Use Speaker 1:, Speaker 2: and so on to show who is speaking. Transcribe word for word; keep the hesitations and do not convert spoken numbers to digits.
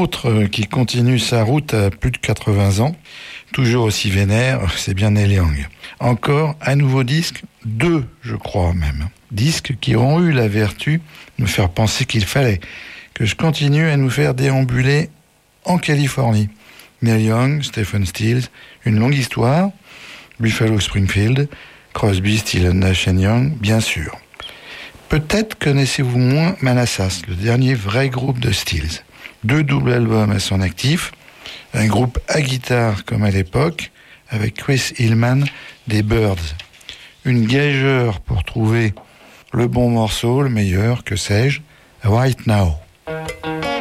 Speaker 1: autre qui continue sa route à plus de quatre-vingts ans, toujours aussi vénère, c'est bien Neil Young. Encore un nouveau disque, deux je crois même, disques qui auront eu la vertu de me faire penser qu'il fallait que je continue à nous faire déambuler en Californie. Neil Young, Stephen Stills, une longue histoire, Buffalo Springfield, Crosby, Stills, Nash and Young, bien sûr. Peut-être connaissez-vous moins Manassas, le dernier vrai groupe de Stills. Deux doubles albums à son actif, un groupe à guitare comme à l'époque, avec Chris Hillman des Byrds. Une gageure pour trouver le bon morceau, le meilleur, que sais-je, Right Now.